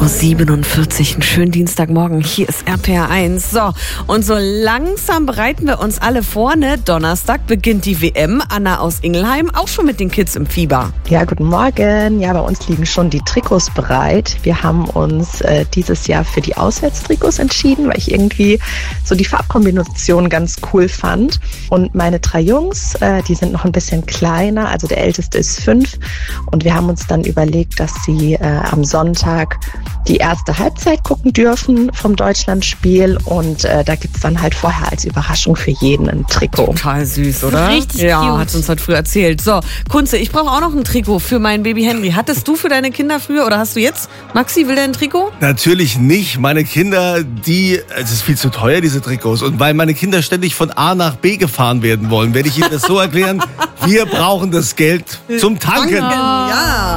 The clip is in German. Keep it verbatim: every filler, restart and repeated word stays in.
siebenundvierzig, einen schönen Dienstagmorgen. Hier ist R P R eins. So, und so langsam bereiten wir uns alle vor, ne? Donnerstag beginnt die W M. Anna aus Ingelheim, auch schon mit den Kids im Fieber. Ja, guten Morgen. Ja, bei uns liegen schon die Trikots bereit. Wir haben uns äh, dieses Jahr für die Auswärtstrikots entschieden, weil ich irgendwie so die Farbkombination ganz cool fand. Und meine drei Jungs, äh, die sind noch ein bisschen kleiner, also der älteste ist fünf. Und wir haben uns dann überlegt, dass sie äh, am Sonntag die erste Halbzeit gucken dürfen vom Deutschlandspiel. Und äh, da gibt's dann halt vorher als Überraschung für jeden ein Trikot. Total süß, oder? Richtig ja, cute. hat uns heute früh erzählt. So, Kunze, ich brauche auch noch ein Trikot für meinen Baby Henry. Hattest du für deine Kinder früher oder hast du jetzt? Maxi, will der ein Trikot? Natürlich nicht. Meine Kinder, die, es ist viel zu teuer, diese Trikots. Und weil meine Kinder ständig von A nach B gefahren werden wollen, werde ich ihnen das so erklären, wir brauchen das Geld zum Tanken. Ja.